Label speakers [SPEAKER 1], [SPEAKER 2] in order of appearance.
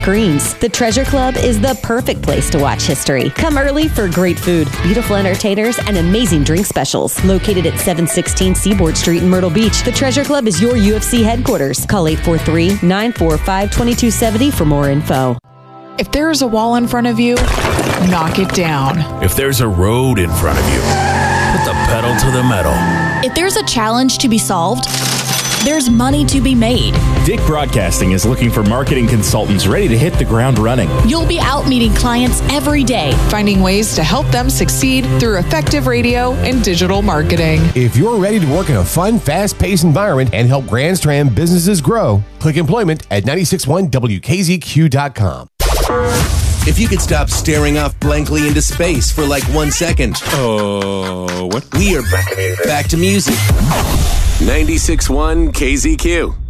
[SPEAKER 1] Greens. The Treasure Club is the perfect place to watch history. Come early for great food, beautiful entertainers, and amazing drink specials. Located at 716 Seaboard Street in Myrtle Beach, the Treasure Club is your UFC headquarters. Call 843-945-2270 for more info.
[SPEAKER 2] If there is a wall in front of you, knock it down.
[SPEAKER 3] If there's a road in front of you, put the pedal to the metal.
[SPEAKER 4] If there's a challenge to be solved, there's money to be made.
[SPEAKER 5] Dick Broadcasting is looking for marketing consultants ready to hit the ground running.
[SPEAKER 4] You'll be out meeting clients every day,
[SPEAKER 2] finding ways to help them succeed through effective radio and digital marketing.
[SPEAKER 6] If you're ready to work in a fun, fast-paced environment and help Grand Strand businesses grow, click employment at 961WKZQ.com.
[SPEAKER 7] If you could stop staring off blankly into space for like 1 second.
[SPEAKER 3] Oh, what?
[SPEAKER 7] We are back to music.
[SPEAKER 3] 96.1 KZQ.